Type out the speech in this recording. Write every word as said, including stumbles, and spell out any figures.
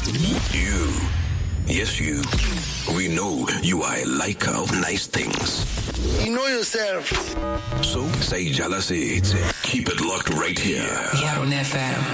You, yes you, we know you are a liker of nice things. You know yourself. So, say jealousy, keep it locked right here. Yaron F M.